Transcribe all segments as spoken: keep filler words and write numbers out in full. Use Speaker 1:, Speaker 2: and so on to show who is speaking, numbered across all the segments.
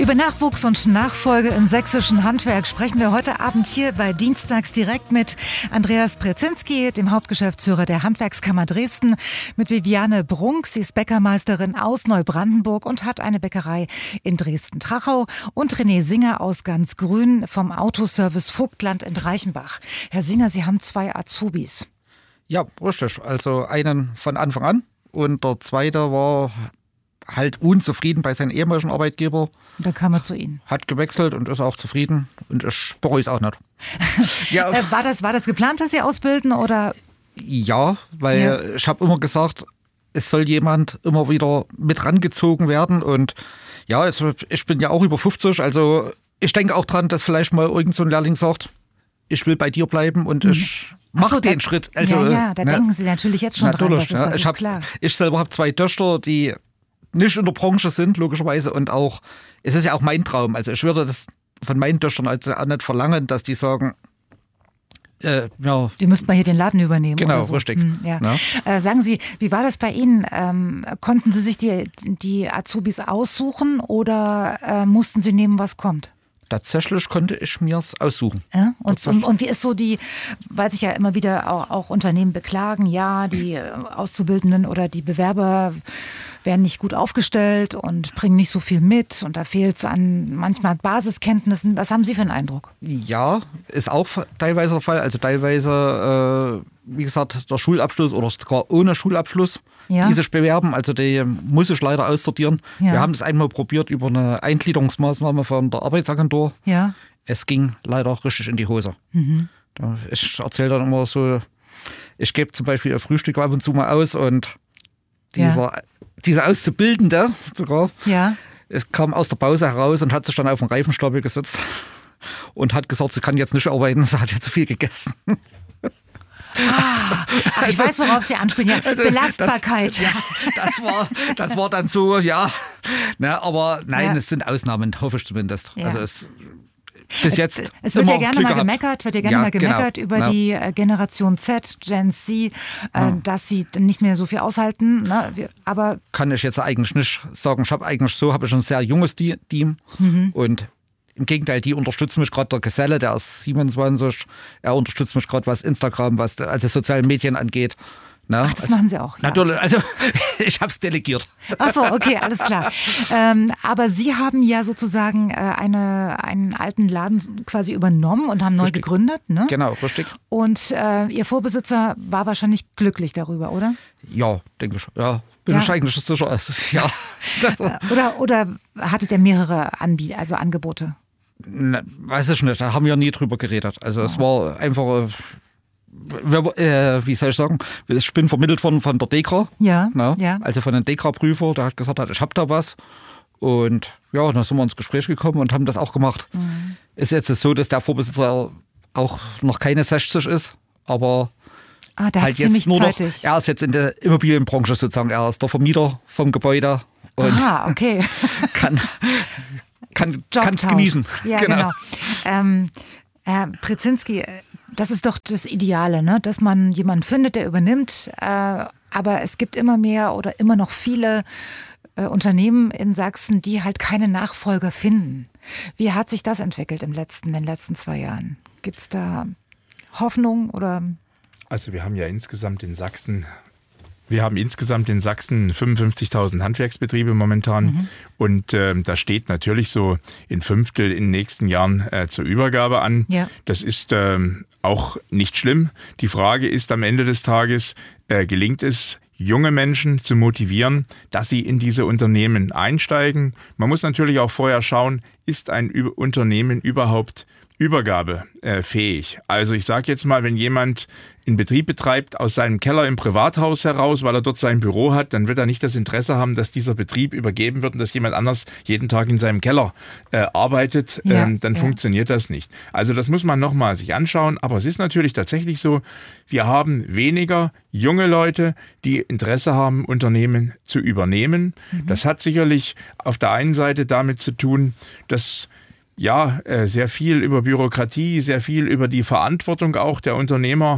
Speaker 1: Über Nachwuchs und Nachfolge im sächsischen Handwerk sprechen wir heute Abend hier bei Dienstags direkt mit Andreas Brzezinski, dem Hauptgeschäftsführer der Handwerkskammer Dresden, mit Viviane Brunk, sie ist Bäckermeisterin aus Neubrandenburg und hat eine Bäckerei in Dresden-Trachau, und René Singer aus Ganz-Grün vom Autoservice Vogtland in Reichenbach. Herr Singer, Sie haben zwei Azubis.
Speaker 2: Ja, richtig. Also einen von Anfang an und der zweite war halt unzufrieden bei seinem ehemaligen Arbeitgeber.
Speaker 1: Da kam er zu Ihnen.
Speaker 2: Hat gewechselt und ist auch zufrieden und ich bereue es auch nicht.
Speaker 1: Ja. äh, war das, war das geplant, dass Sie ausbilden, oder?
Speaker 2: Ja, weil ja. ich habe immer gesagt, es soll jemand immer wieder mit rangezogen werden, und ja, also ich bin ja auch über fünfzig, also ich denke auch dran, dass vielleicht mal irgend so ein Lehrling sagt, ich will bei dir bleiben und mhm. ich mach so, den da, Schritt. Also,
Speaker 1: ja, ja, da ne, denken Sie natürlich jetzt schon dran, das ist,
Speaker 2: ja,
Speaker 1: das
Speaker 2: ich
Speaker 1: ist
Speaker 2: hab,
Speaker 1: klar.
Speaker 2: Ich selber habe zwei Töchter, die nicht in der Branche sind, logischerweise, und auch, es ist ja auch mein Traum, also ich würde das von meinen Töchtern also auch nicht verlangen, dass die sagen, äh, ja.
Speaker 1: Die müssten mal hier den Laden übernehmen.
Speaker 2: Genau,
Speaker 1: oder so.
Speaker 2: richtig.
Speaker 1: Hm, ja. Ja. Äh, sagen Sie, wie war das bei Ihnen? Ähm, konnten Sie sich die, die Azubis aussuchen oder äh, mussten Sie nehmen, was kommt?
Speaker 2: Tatsächlich konnte ich mir es aussuchen.
Speaker 1: Ja? Und, und, und wie ist so die, weil sich ja immer wieder auch, auch Unternehmen beklagen, ja, die Auszubildenden oder die Bewerber werden nicht gut aufgestellt und bringen nicht so viel mit, und da fehlt es an manchmal Basiskenntnissen. Was haben Sie für einen Eindruck? Ja,
Speaker 2: ist auch teilweise der Fall. Also teilweise, äh, wie gesagt, der Schulabschluss oder sogar ohne Schulabschluss, ja. die sich bewerben. Also die muss ich leider aussortieren. Ja. Wir haben das einmal probiert über eine Eingliederungsmaßnahme von der Arbeitsagentur. Ja. Es ging leider richtig in die Hose. Mhm. Ich erzähle dann immer so, ich gebe zum Beispiel ein Frühstück ab und zu mal aus, und dieser, ja. dieser Auszubildende sogar ja. kam aus der Pause heraus und hat sich dann auf den Reifenstapel gesetzt und hat gesagt, sie kann jetzt nicht arbeiten, sie hat jetzt zu viel gegessen.
Speaker 1: Ah, ach, ich also, weiß, worauf Sie anspielen. Ja, also Belastbarkeit.
Speaker 2: Das, ja, das, war, das war dann so, ja. Ne, aber nein, ja. es sind Ausnahmen, hoffe ich zumindest. Ja. Also es, bis jetzt
Speaker 1: es, es wird ja gerne Glück mal gemeckert, wird ja gerne ja, mal gemeckert genau, über ja. die äh, Generation Z, Gen Z, äh, ja. dass sie nicht mehr so viel aushalten. Ne? Wir, aber
Speaker 2: kann ich jetzt eigentlich nicht sagen. Ich habe eigentlich so, habe ich ein sehr junges Team mhm. und im Gegenteil, die unterstützen mich gerade, der Geselle, der ist siebenundzwanzig, er unterstützt mich gerade, was Instagram, was also soziale Medien angeht. Na,
Speaker 1: Ach, das
Speaker 2: also,
Speaker 1: machen Sie auch. Ja.
Speaker 2: Natürlich, also ich habe es delegiert.
Speaker 1: Ach so, okay, alles klar. ähm, aber Sie haben ja sozusagen äh, eine, einen alten Laden quasi übernommen und haben neu richtig. gegründet, ne?
Speaker 2: Genau, richtig.
Speaker 1: Und äh, Ihr Vorbesitzer war wahrscheinlich glücklich darüber, oder?
Speaker 2: Ja, denke ich. Ja, bin ja. ich eigentlich sicher. Also, ja.
Speaker 1: oder, oder hattet ihr mehrere Anbieter, also Angebote?
Speaker 2: Na, weiß ich nicht, da haben wir nie drüber geredet. Also oh. es war einfach, äh, wie soll ich sagen, ich bin vermittelt worden von der DEKRA,
Speaker 1: ja,
Speaker 2: ne?
Speaker 1: ja.
Speaker 2: also von einem DEKRA-Prüfer, der hat gesagt, ich habe da was. Und ja, dann sind wir ins Gespräch gekommen und haben das auch gemacht. Mhm. Ist jetzt so, dass der Vorbesitzer auch noch keine sechzig ist, aber
Speaker 1: ah, der
Speaker 2: halt
Speaker 1: hat
Speaker 2: jetzt nur noch,
Speaker 1: zeitig.
Speaker 2: er ist jetzt in der Immobilienbranche sozusagen, er ist der Vermieter vom Gebäude und
Speaker 1: Aha, okay.
Speaker 2: kann... kann es genießen.
Speaker 1: Ja, genau. genau. Ähm, Herr Brzezinski, das ist doch das Ideale, ne? Dass man jemanden findet, der übernimmt. Äh, aber es gibt immer mehr oder immer noch viele äh, Unternehmen in Sachsen, die halt keine Nachfolger finden. Wie hat sich das entwickelt im letzten, in den letzten zwei Jahren? Gibt es da Hoffnung oder?
Speaker 3: Also wir haben ja insgesamt in Sachsen Wir haben insgesamt in Sachsen fünfundfünfzigtausend Handwerksbetriebe momentan mhm. und äh, da steht natürlich so ein Fünftel in den nächsten Jahren äh, zur Übergabe an. Ja. Das ist äh, auch nicht schlimm. Die Frage ist am Ende des Tages, äh, gelingt es, junge Menschen zu motivieren, dass sie in diese Unternehmen einsteigen? Man muss natürlich auch vorher schauen, ist ein Ü- Unternehmen überhaupt übergabefähig? Also ich sage jetzt mal, wenn jemand einen Betrieb betreibt aus seinem Keller im Privathaus heraus, weil er dort sein Büro hat, dann wird er nicht das Interesse haben, dass dieser Betrieb übergeben wird und dass jemand anders jeden Tag in seinem Keller äh, arbeitet. Ja, ähm, dann ja. funktioniert das nicht. Also das muss man nochmal sich anschauen. Aber es ist natürlich tatsächlich so, wir haben weniger junge Leute, die Interesse haben, Unternehmen zu übernehmen. Mhm. Das hat sicherlich auf der einen Seite damit zu tun, dass ja, sehr viel über Bürokratie, sehr viel über die Verantwortung auch der Unternehmer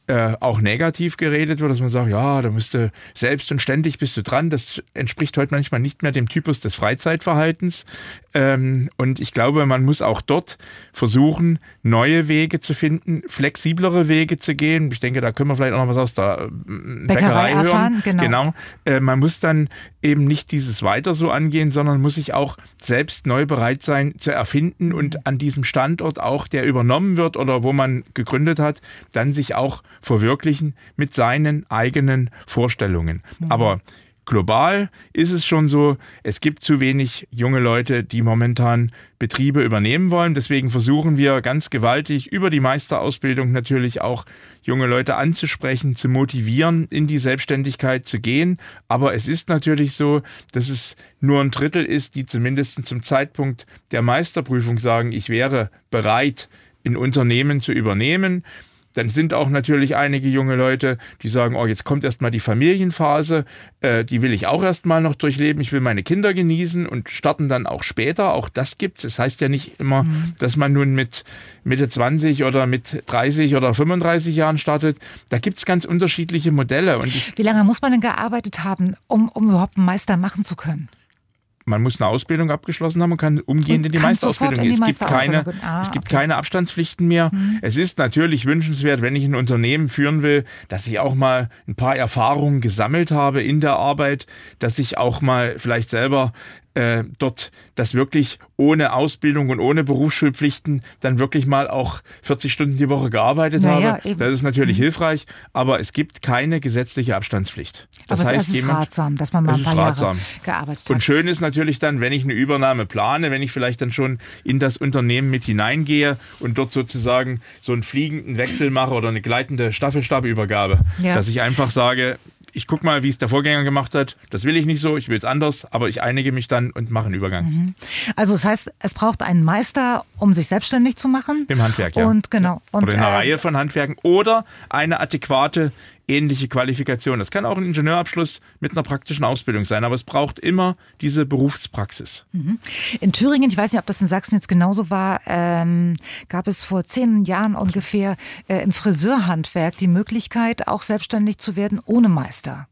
Speaker 3: äh, auch negativ geredet wird, dass man sagt, ja, da musst du selbst und ständig bist du dran. Das entspricht heute manchmal nicht mehr dem Typus des Freizeitverhaltens. Ähm, und ich glaube, man muss auch dort versuchen, neue Wege zu finden, flexiblere Wege zu gehen. Ich denke, da können wir vielleicht auch noch was aus der Bäckerei, Bäckerei hören. Erfahren, genau. genau. Äh, man muss dann eben nicht dieses weiter so angehen, sondern muss sich auch selbst neu bereit sein zu erfinden und an diesem Standort auch, der übernommen wird oder wo man gegründet hat, dann sich auch verwirklichen mit seinen eigenen Vorstellungen. Mhm. Aber global ist es schon so, es gibt zu wenig junge Leute, die momentan Betriebe übernehmen wollen. Deswegen versuchen wir ganz gewaltig über die Meisterausbildung natürlich auch junge Leute anzusprechen, zu motivieren, in die Selbstständigkeit zu gehen. Aber es ist natürlich so, dass es nur ein Drittel ist, die zumindest zum Zeitpunkt der Meisterprüfung sagen, ich wäre bereit, ein Unternehmen zu übernehmen. Dann sind auch natürlich einige junge Leute, die sagen, oh, jetzt kommt erstmal die Familienphase, äh, die will ich auch erstmal noch durchleben, ich will meine Kinder genießen und starten dann auch später. Auch das gibt's. Es heißt ja nicht immer, mhm. dass man nun mit Mitte zwanzig oder mit dreißig oder fünfunddreißig Jahren startet. Da gibt's ganz unterschiedliche Modelle. Und ich,
Speaker 1: Wie lange muss man denn gearbeitet haben, um, um überhaupt einen Meister machen zu können?
Speaker 3: Man muss eine Ausbildung abgeschlossen haben und kann umgehend in die Meisterausbildung gehen. Es gibt keine, ah, es gibt okay. keine Abstandspflichten mehr. Mhm. Es ist natürlich wünschenswert, wenn ich ein Unternehmen führen will, dass ich auch mal ein paar Erfahrungen gesammelt habe in der Arbeit, dass ich auch mal vielleicht selber äh, dort das wirklich ohne Ausbildung und ohne Berufsschulpflichten dann wirklich mal auch vierzig Stunden die Woche gearbeitet naja, habe. Eben. Das ist natürlich mhm. hilfreich, aber es gibt keine gesetzliche Abstandspflicht. Das
Speaker 1: aber
Speaker 3: heißt,
Speaker 1: es ist
Speaker 3: jemand,
Speaker 1: ratsam, dass man mal ein paar Jahre gearbeitet hat.
Speaker 3: Und schön ist natürlich dann, wenn ich eine Übernahme plane, wenn ich vielleicht dann schon in das Unternehmen mit hineingehe und dort sozusagen so einen fliegenden Wechsel mache oder eine gleitende Staffelstabübergabe, ja. dass ich einfach sage, ich gucke mal, wie es der Vorgänger gemacht hat. Das will ich nicht so, ich will es anders, aber ich einige mich dann und mache einen Übergang.
Speaker 1: Also das heißt, es braucht einen Meister, um sich selbstständig zu machen?
Speaker 3: Im Handwerk, ja.
Speaker 1: Und genau. Und,
Speaker 3: oder in einer
Speaker 1: äh,
Speaker 3: Reihe von Handwerken oder eine adäquate, ähnliche Qualifikation. Das kann auch ein Ingenieurabschluss mit einer praktischen Ausbildung sein, aber es braucht immer diese Berufspraxis.
Speaker 1: In Thüringen, ich weiß nicht, ob das in Sachsen jetzt genauso war, ähm, gab es vor zehn Jahren ungefähr äh, im Friseurhandwerk die Möglichkeit, auch selbstständig zu werden ohne Meister.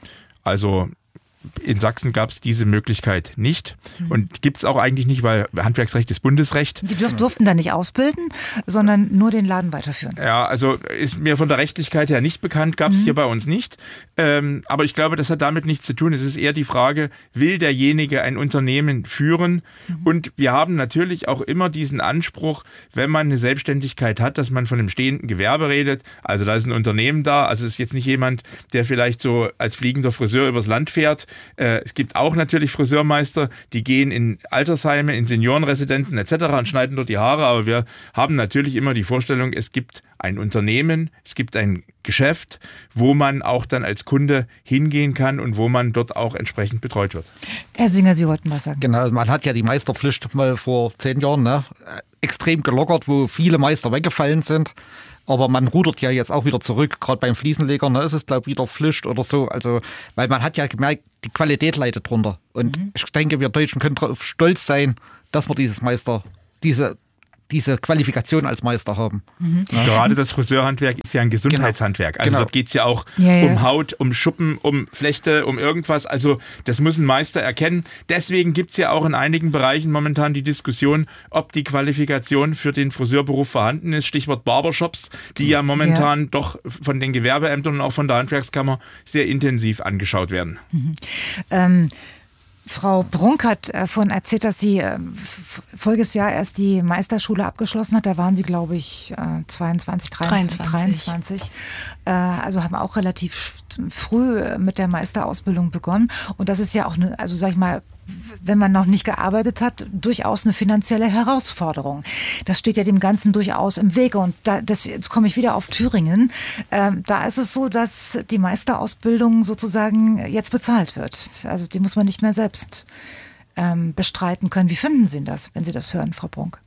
Speaker 3: Also in Sachsen gab es diese Möglichkeit nicht und gibt es auch eigentlich nicht, weil Handwerksrecht ist Bundesrecht.
Speaker 1: Die durf, durften da nicht ausbilden, sondern nur den Laden weiterführen.
Speaker 3: Ja, also ist mir von der Rechtlichkeit her nicht bekannt, gab es mhm. hier bei uns nicht. Ähm, aber ich glaube, das hat damit nichts zu tun. Es ist eher die Frage, will derjenige ein Unternehmen führen? Mhm. Und wir haben natürlich auch immer diesen Anspruch, wenn man eine Selbstständigkeit hat, dass man von einem stehenden Gewerbe redet. Also da ist ein Unternehmen da, also es ist jetzt nicht jemand, der vielleicht so als fliegender Friseur übers Land fährt. Es gibt auch natürlich Friseurmeister, die gehen in Altersheime, in Seniorenresidenzen et cetera und schneiden dort die Haare. Aber wir haben natürlich immer die Vorstellung, es gibt ein Unternehmen, es gibt ein Geschäft, wo man auch dann als Kunde hingehen kann und wo man dort auch entsprechend betreut wird.
Speaker 1: Herr Singer, Sie wollten was sagen.
Speaker 2: Genau, man hat ja die Meisterpflicht mal vor zehn Jahren ne, extrem gelockert, wo viele Meister weggefallen sind. Aber man rudert ja jetzt auch wieder zurück, gerade beim Fliesenleger, ne, ist es glaube ich wieder Pflicht oder so. Also, weil man hat ja gemerkt, die Qualität leidet drunter. Und mhm. ich denke, wir Deutschen können darauf stolz sein, dass wir dieses Meister, diese diese Qualifikation als Meister haben.
Speaker 3: Mhm. Ja. Gerade das Friseurhandwerk ist ja ein Gesundheitshandwerk. Also genau. Dort geht es ja auch
Speaker 1: ja, ja.
Speaker 3: um Haut, um Schuppen, um Flechte, um irgendwas. Also das muss ein Meister erkennen. Deswegen gibt es ja auch in einigen Bereichen momentan die Diskussion, ob die Qualifikation für den Friseurberuf vorhanden ist. Stichwort Barbershops, die ja momentan ja. doch von den Gewerbeämtern und auch von der Handwerkskammer sehr intensiv angeschaut werden.
Speaker 1: Mhm. Ähm Frau Brunk hat äh, vorhin erzählt, dass sie äh, voriges Jahr erst die Meisterschule abgeschlossen hat. Da waren sie, glaube ich, äh, zweiundzwanzig, dreiundzwanzig. dreiundzwanzig. Äh, also haben auch relativ früh mit der Meisterausbildung begonnen. Und das ist ja auch eine, also sag ich mal, wenn man noch nicht gearbeitet hat, durchaus eine finanzielle Herausforderung. Das steht ja dem Ganzen durchaus im Wege. Und da, das, jetzt komme ich wieder auf Thüringen. Ähm, da ist es so, dass die Meisterausbildung sozusagen jetzt bezahlt wird. Also die muss man nicht mehr selbst ähm, bestreiten können. Wie finden Sie das, wenn Sie das hören, Frau Brunk?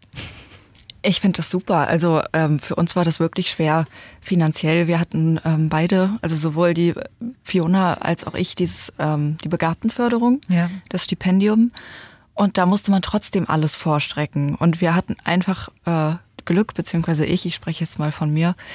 Speaker 4: Ich finde das super. Also ähm, für uns war das wirklich schwer finanziell. Wir hatten ähm, beide, also sowohl die Fiona als auch ich, dieses, ähm, die Begabtenförderung, ja. das Stipendium. Und da musste man trotzdem alles vorstrecken. Und wir hatten einfach äh, Glück, beziehungsweise ich, ich spreche jetzt mal von mir,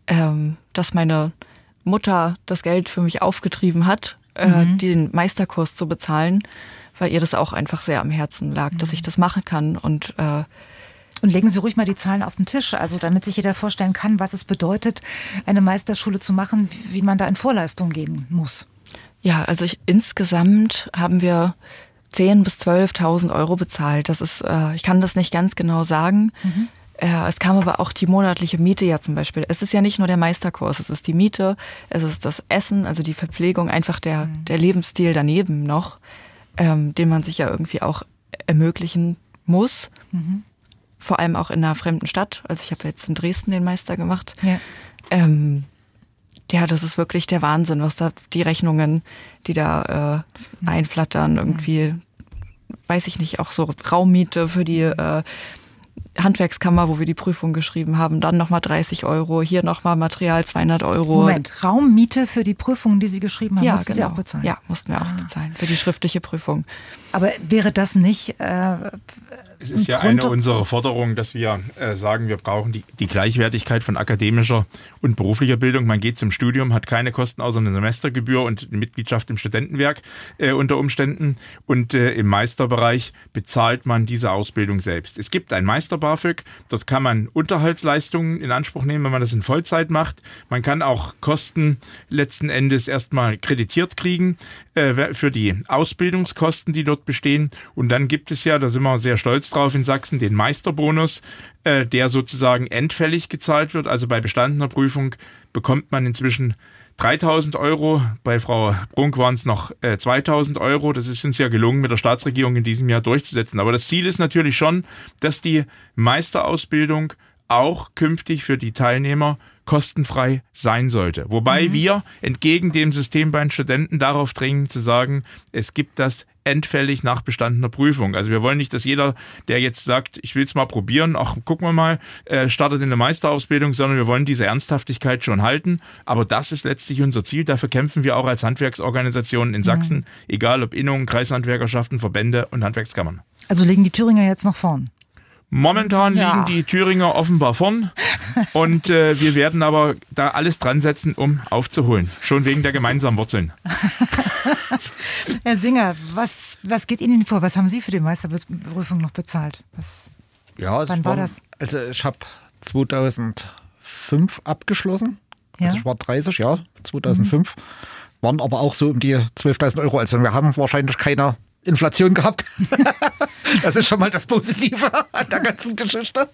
Speaker 4: ähm, dass meine Mutter das Geld für mich aufgetrieben hat, äh, mhm. den Meisterkurs zu bezahlen, weil ihr das auch einfach sehr am Herzen lag, mhm. dass ich das machen kann. Und, äh,
Speaker 1: und legen Sie ruhig mal die Zahlen auf den Tisch, also damit sich jeder vorstellen kann, was es bedeutet, eine Meisterschule zu machen, wie man da in Vorleistung gehen muss.
Speaker 4: Ja, also ich, insgesamt haben wir zehntausend bis zwölftausend Euro bezahlt. Das ist, äh, ich kann das nicht ganz genau sagen. Mhm. Äh, es kam aber auch die monatliche Miete ja zum Beispiel. Es ist ja nicht nur der Meisterkurs, es ist die Miete, es ist das Essen, also die Verpflegung, einfach der, mhm. der Lebensstil daneben noch, ähm, den man sich ja irgendwie auch ermöglichen muss. Mhm. Vor allem auch in einer fremden Stadt. Also ich habe jetzt in Dresden den Meister gemacht. Ja. Ähm, ja, das ist wirklich der Wahnsinn, was da die Rechnungen, die da äh, einflattern, irgendwie, weiß ich nicht, auch so Raummiete für die äh, Handwerkskammer, wo wir die Prüfung geschrieben haben, dann nochmal dreißig Euro, hier nochmal Material zweihundert Euro.
Speaker 1: Moment, Raummiete für die Prüfungen, die Sie geschrieben haben,
Speaker 4: ja,
Speaker 1: mussten
Speaker 4: genau.
Speaker 1: Sie auch bezahlen?
Speaker 4: Ja, mussten wir ah. auch bezahlen für die schriftliche Prüfung.
Speaker 1: Aber wäre das nicht... Äh,
Speaker 3: Es ist ja eine unserer Forderungen, dass wir äh, sagen, wir brauchen die, die Gleichwertigkeit von akademischer und beruflicher Bildung. Man geht zum Studium, hat keine Kosten außer eine Semestergebühr und eine Mitgliedschaft im Studentenwerk äh, unter Umständen. Und äh, im Meisterbereich bezahlt man diese Ausbildung selbst. Es gibt ein Meister-BAföG, dort kann man Unterhaltsleistungen in Anspruch nehmen, wenn man das in Vollzeit macht. Man kann auch Kosten letzten Endes erstmal kreditiert kriegen äh, für die Ausbildungskosten, die dort bestehen. Und dann gibt es ja, da sind wir sehr stolz drauf in Sachsen, den Meisterbonus, äh, der sozusagen endfällig gezahlt wird. Also bei bestandener Prüfung bekommt man inzwischen dreitausend Euro. Bei Frau Brunk waren es noch äh, zweitausend Euro. Das ist uns ja gelungen, mit der Staatsregierung in diesem Jahr durchzusetzen. Aber das Ziel ist natürlich schon, dass die Meisterausbildung auch künftig für die Teilnehmer kostenfrei sein sollte. Wobei mhm. wir entgegen dem System bei den Studenten darauf dringen, zu sagen, es gibt das endfällig nach bestandener Prüfung. Also wir wollen nicht, dass jeder, der jetzt sagt, ich will es mal probieren, ach, gucken wir mal, äh, startet in der Meisterausbildung, sondern wir wollen diese Ernsthaftigkeit schon halten. Aber das ist letztlich unser Ziel. Dafür kämpfen wir auch als Handwerksorganisationen in Sachsen, mhm. egal ob Innungen, Kreishandwerkerschaften, Verbände und Handwerkskammern.
Speaker 1: Also liegen die Thüringer jetzt noch vorn?
Speaker 3: Momentan
Speaker 1: ja.
Speaker 3: liegen die Thüringer offenbar vorn und äh, wir werden aber da alles dran setzen, um aufzuholen. Schon wegen der gemeinsamen Wurzeln.
Speaker 1: Herr Singer, was, was geht Ihnen vor? Was haben Sie für die Meisterprüfung noch bezahlt? Was,
Speaker 2: ja,
Speaker 1: wann war, war das?
Speaker 2: Also ich habe zweitausendfünf abgeschlossen. Ja? Also ich war dreißig, ja, zweitausendfünf. Mhm. Waren aber auch so um die zwölftausend Euro. Also wir haben wahrscheinlich keine Inflation gehabt. Das ist schon mal das Positive an der ganzen Geschichte.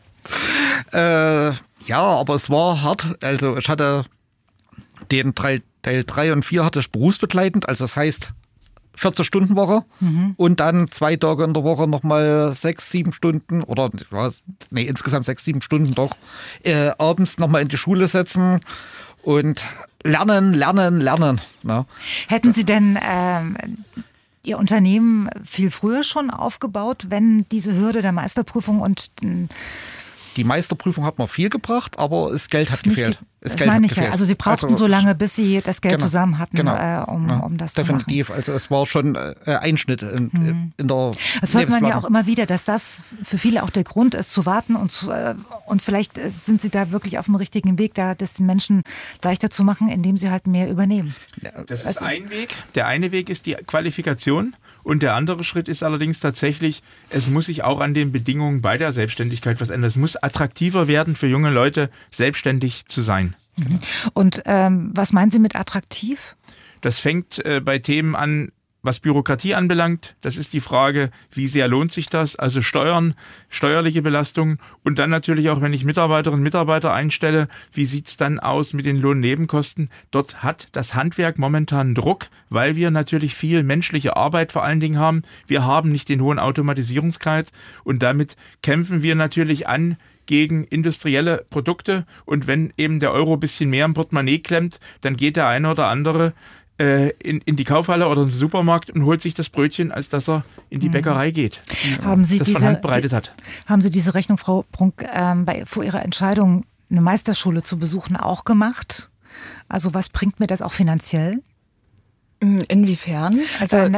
Speaker 2: Äh, ja, aber es war hart. Also ich hatte den Teil drei und vier hatte ich berufsbegleitend. Also das heißt vierzig Stunden Woche mhm. und dann zwei Tage in der Woche nochmal sechs, sieben Stunden oder was? Nee, insgesamt sechs, sieben Stunden doch. Äh, abends nochmal in die Schule setzen und lernen, lernen, lernen. Ja.
Speaker 1: Hätten Sie denn ähm Ihr Unternehmen viel früher schon aufgebaut, wenn diese Hürde der Meisterprüfung und...
Speaker 2: Die Meisterprüfung hat mir viel gebracht, aber das Geld hat gefehlt.
Speaker 1: Ge- das das meine ich ja. Also Sie brauchten also, so lange, bis Sie das Geld
Speaker 2: genau,
Speaker 1: zusammen hatten,
Speaker 2: genau,
Speaker 1: äh, um,
Speaker 2: ja,
Speaker 1: um das
Speaker 2: definitiv.
Speaker 1: zu machen.
Speaker 2: Also es war schon äh, Einschnitt in, mhm. in der
Speaker 1: Das hört man ja auch immer wieder, dass das für viele auch der Grund ist, zu warten und, zu, äh, und vielleicht sind Sie da wirklich auf dem richtigen Weg, da das den Menschen leichter zu machen, indem sie halt mehr übernehmen.
Speaker 3: Das ist ein Weg. Der eine Weg ist die Qualifikation. Und der andere Schritt ist allerdings tatsächlich, es muss sich auch an den Bedingungen bei der Selbstständigkeit was ändern. Es muss attraktiver werden für junge Leute, selbstständig zu sein.
Speaker 1: Mhm. Und ähm, was meinen Sie mit attraktiv?
Speaker 3: Das fängt äh, bei Themen an, was Bürokratie anbelangt. Das ist die Frage, wie sehr lohnt sich das? Also Steuern, steuerliche Belastungen und dann natürlich auch, wenn ich Mitarbeiterinnen und Mitarbeiter einstelle, wie sieht's dann aus mit den Lohnnebenkosten? Dort hat das Handwerk momentan Druck, weil wir natürlich viel menschliche Arbeit vor allen Dingen haben. Wir haben nicht den hohen Automatisierungsgrad und damit kämpfen wir natürlich an gegen industrielle Produkte. Und wenn eben der Euro ein bisschen mehr im Portemonnaie klemmt, dann geht der eine oder andere In, in die Kaufhalle oder im Supermarkt und holt sich das Brötchen, als dass er in die Bäckerei geht,
Speaker 1: haben Sie
Speaker 3: das
Speaker 1: diese,
Speaker 3: von Hand bereitet hat.
Speaker 1: Die, haben Sie diese Rechnung, Frau Brunk, ähm, bei, vor Ihrer Entscheidung, eine Meisterschule zu besuchen, auch gemacht? Also was bringt mir das auch finanziell?
Speaker 4: Inwiefern?
Speaker 1: Also,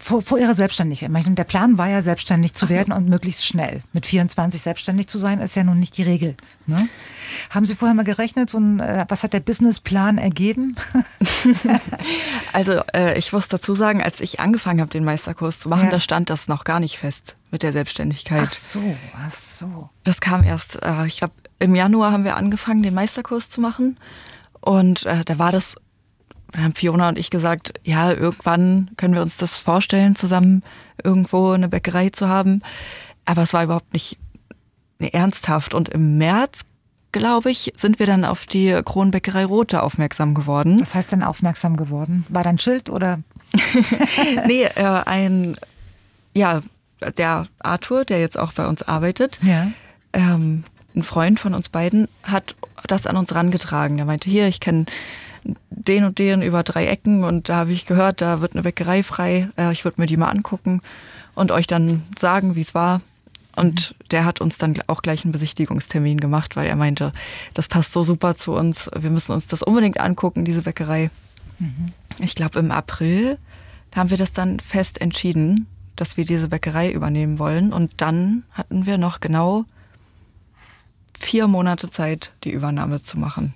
Speaker 1: vor, vor Ihrer Selbstständigkeit. Ich meine, der Plan war ja, selbstständig zu werden und möglichst schnell. Mit vierundzwanzig selbstständig zu sein, ist ja nun nicht die Regel. Ne? Haben Sie vorher mal gerechnet, so ein, was hat der Businessplan ergeben?
Speaker 4: Also äh, ich muss dazu sagen, als ich angefangen habe, den Meisterkurs zu machen,
Speaker 1: ja.
Speaker 4: da stand das noch gar nicht fest mit der Selbstständigkeit.
Speaker 1: Ach so, ach so.
Speaker 4: Das kam erst, äh, ich glaube, im Januar haben wir angefangen, den Meisterkurs zu machen. Und äh, da war das, da haben Fiona und ich gesagt, ja, irgendwann können wir uns das vorstellen, zusammen irgendwo eine Bäckerei zu haben. Aber es war überhaupt nicht ernsthaft. Und im März, glaube ich, sind wir dann auf die Kronbäckerei Rote aufmerksam geworden.
Speaker 1: Was heißt denn aufmerksam geworden? War da ein Schild oder?
Speaker 4: Nee, äh, ein, ja, der Arthur, der jetzt auch bei uns arbeitet,
Speaker 1: ja.
Speaker 4: ähm, ein Freund von uns beiden, hat das an uns rangetragen. Der meinte, hier, ich kenne den und den über drei Ecken und da habe ich gehört, da wird eine Bäckerei frei. Äh, ich würde mir die mal angucken und euch dann sagen, wie es war. Und mhm. der hat uns dann auch gleich einen Besichtigungstermin gemacht, weil er meinte, das passt so super zu uns. Wir müssen uns das unbedingt angucken, diese Bäckerei. Mhm. Ich glaube, im April haben wir das dann fest entschieden, dass wir diese Bäckerei übernehmen wollen. Und dann hatten wir noch genau vier Monate Zeit, die Übernahme zu machen.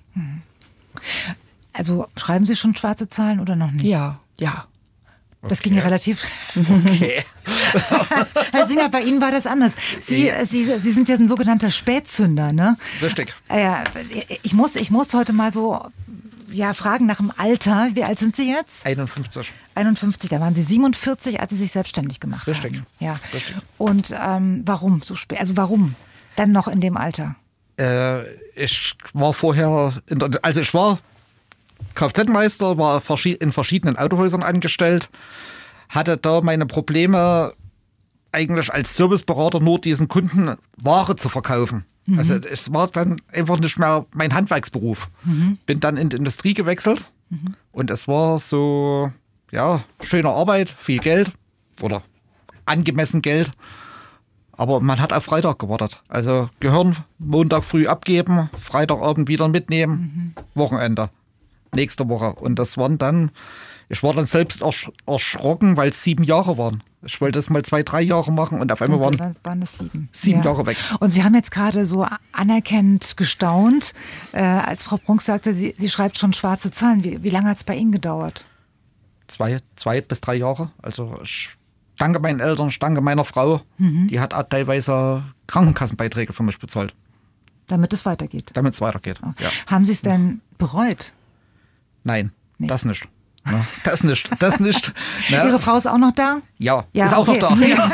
Speaker 1: Also schreiben Sie schon schwarze Zahlen oder noch nicht?
Speaker 4: Ja, ja.
Speaker 1: Das
Speaker 3: okay.
Speaker 1: ging ja relativ...
Speaker 2: Okay.
Speaker 1: Herr Singer, bei Ihnen war das anders. Sie,
Speaker 2: Ja.
Speaker 1: Sie, Sie sind ja ein sogenannter Spätzünder, ne?
Speaker 2: Richtig.
Speaker 1: Ja, ich muss, ich muss heute mal so ja, fragen nach dem Alter. Wie alt sind Sie jetzt?
Speaker 2: einundfünfzig.
Speaker 1: einundfünfzig, da waren Sie siebenundvierzig, als Sie sich selbstständig gemacht
Speaker 2: Richtig.
Speaker 1: haben. Ja.
Speaker 2: Richtig.
Speaker 1: Und ähm, warum so spät? Also warum dann noch in dem Alter?
Speaker 2: Äh, ich war vorher, in der, also ich war Kfz-Meister, war in verschiedenen Autohäusern angestellt, hatte da meine Probleme eigentlich als Serviceberater nur diesen Kunden Ware zu verkaufen. Mhm. Also es war dann einfach nicht mehr mein Handwerksberuf. Mhm. Bin dann in die Industrie gewechselt mhm. und es war so, ja, schöne Arbeit, viel Geld oder angemessen Geld. Aber man hat auf Freitag gewartet. Also Gehirn Montag früh abgeben, Freitagabend wieder mitnehmen, mhm. Wochenende, nächste Woche. Und das waren dann, ich war dann selbst ersch- erschrocken, weil es sieben Jahre waren. Ich wollte es mal zwei, drei Jahre machen und auf einmal waren,
Speaker 1: dann waren es sieben.
Speaker 2: sieben
Speaker 1: Ja.
Speaker 2: Jahre weg.
Speaker 1: Und Sie haben jetzt gerade so anerkennend gestaunt, äh, als Frau Brunk sagte, sie, sie schreibt schon schwarze Zahlen. Wie, wie lange hat es bei Ihnen gedauert?
Speaker 2: Zwei, zwei bis drei Jahre. Also ich danke meinen Eltern, ich danke meiner Frau. Mhm. Die hat auch teilweise Krankenkassenbeiträge für mich bezahlt.
Speaker 1: Damit es weitergeht.
Speaker 2: Damit es weitergeht.
Speaker 1: Okay.
Speaker 2: Ja.
Speaker 1: Haben Sie es denn bereut?
Speaker 2: Nein,
Speaker 1: Nicht.
Speaker 2: das nicht. Ne? Das nicht, das nicht. Ne?
Speaker 1: Ihre Frau ist auch noch da?
Speaker 2: Ja,
Speaker 1: Ja,
Speaker 2: ist auch
Speaker 1: okay.
Speaker 2: noch da. Ja.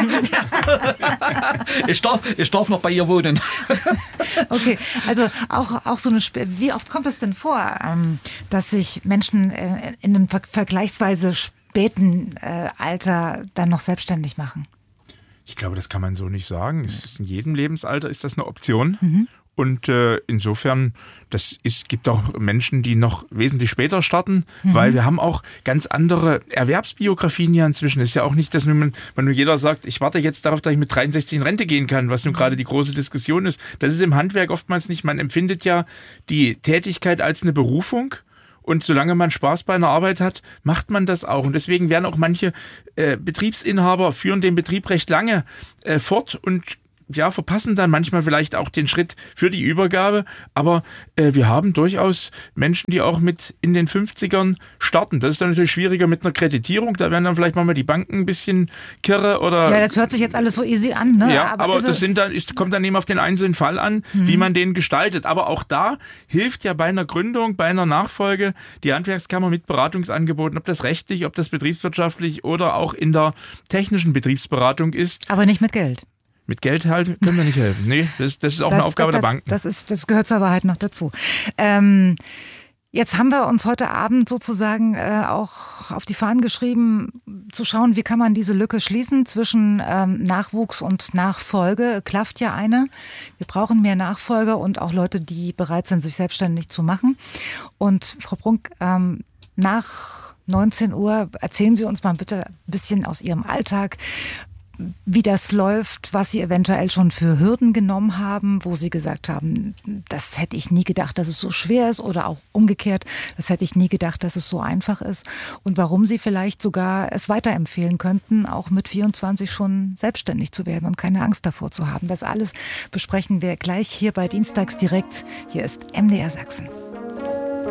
Speaker 2: ich, darf, ich darf noch bei ihr wohnen.
Speaker 1: Okay, also auch, auch so eine, Sp- wie oft kommt es denn vor, ähm, dass sich Menschen äh, in einem ver- vergleichsweise späten äh, Alter dann noch selbstständig machen?
Speaker 3: Ich glaube, das kann man so nicht sagen. Es ist in jedem Lebensalter ist das eine Option.
Speaker 1: Mhm.
Speaker 3: Und äh, insofern, das ist, gibt auch Menschen, die noch wesentlich später starten, mhm. weil wir haben auch ganz andere Erwerbsbiografien ja inzwischen. Es ist ja auch nicht, dass nun, wenn nur jeder sagt, ich warte jetzt darauf, dass ich mit dreiundsechzig in Rente gehen kann, was nun gerade die große Diskussion ist. Das ist im Handwerk oftmals nicht. Man empfindet ja die Tätigkeit als eine Berufung. Und solange man Spaß bei einer Arbeit hat, macht man das auch. Und deswegen werden auch manche äh, Betriebsinhaber führen den Betrieb recht lange äh, fort und ja, verpassen dann manchmal vielleicht auch den Schritt für die Übergabe. Aber äh, wir haben durchaus Menschen, die auch mit in den fünfzigern starten. Das ist dann natürlich schwieriger mit einer Kreditierung. Da werden dann vielleicht mal die Banken ein bisschen kirre oder...
Speaker 1: Ja, das hört sich jetzt alles so easy an, ne?
Speaker 3: Ja, aber,
Speaker 1: aber
Speaker 3: das sind dann, ist, kommt dann eben auf den einzelnen Fall an, mhm. wie man den gestaltet. Aber auch da hilft ja bei einer Gründung, bei einer Nachfolge die Handwerkskammer mit Beratungsangeboten, ob das rechtlich, ob das betriebswirtschaftlich oder auch in der technischen Betriebsberatung ist.
Speaker 1: Aber nicht mit Geld.
Speaker 3: Mit Geld halt können wir nicht helfen. Nee, das, das ist auch das, eine Aufgabe
Speaker 1: das,
Speaker 3: der Banken.
Speaker 1: Das, ist, das gehört zur Wahrheit noch dazu. Ähm, jetzt haben wir uns heute Abend sozusagen äh, auch auf die Fahnen geschrieben, zu schauen, wie kann man diese Lücke schließen zwischen ähm, Nachwuchs und Nachfolge. Klafft ja eine. Wir brauchen mehr Nachfolger und auch Leute, die bereit sind, sich selbstständig zu machen. Und Frau Brunk, ähm, nach neunzehn Uhr erzählen Sie uns mal bitte ein bisschen aus Ihrem Alltag. wie das läuft, was Sie eventuell schon für Hürden genommen haben, wo Sie gesagt haben, das hätte ich nie gedacht, dass es so schwer ist oder auch umgekehrt, das hätte ich nie gedacht, dass es so einfach ist und warum Sie vielleicht sogar es weiterempfehlen könnten, auch mit vierundzwanzig schon selbstständig zu werden und keine Angst davor zu haben. Das alles besprechen wir gleich hier bei Dienstags direkt. Hier ist M D R Sachsen.